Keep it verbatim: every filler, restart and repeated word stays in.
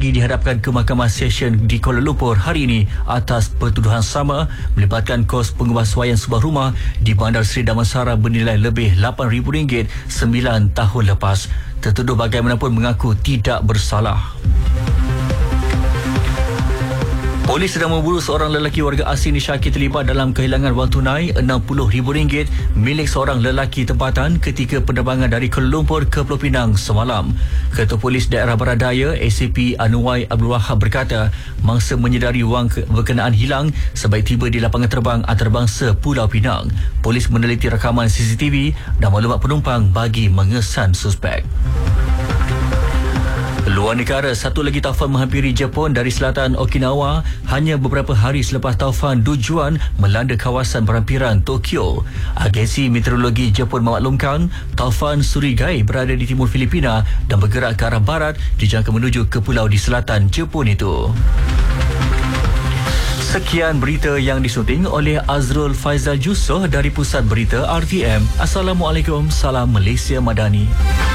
lagi dihadapkan ke Mahkamah Session di Kuala Lumpur hari ini atas pertuduhan sama melibatkan kos pengubahsuaian sebuah rumah di Bandar Seri Damansara bernilai lebih lapan ribu ringgit sembilan tahun lepas. Tertuduh bagaimanapun mengaku tidak bersalah. Polis sedang memburu seorang lelaki warga asing di Syakir terlibat dalam kehilangan wang tunai enam puluh ribu ringgit milik seorang lelaki tempatan ketika penerbangan dari Kuala Lumpur ke Pulau Pinang semalam. Ketua Polis Daerah Barat Daya A C P Anuwai Abdul Wahab berkata mangsa menyedari wang berkenaan hilang sebaik tiba di lapangan terbang antarabangsa Pulau Pinang. Polis meneliti rakaman C C T V dan maklumat penumpang bagi mengesan suspek. Luar negara, satu lagi taufan menghampiri Jepun dari selatan Okinawa hanya beberapa hari selepas taufan Dujuan melanda kawasan perampiran Tokyo. Agensi Meteorologi Jepun memaklumkan taufan Surigai berada di timur Filipina dan bergerak ke arah barat dijangka menuju ke pulau di selatan Jepun itu. Sekian berita yang disunting oleh Azrul Faizal Jusoh dari Pusat Berita R T M. Assalamualaikum, salam Malaysia Madani.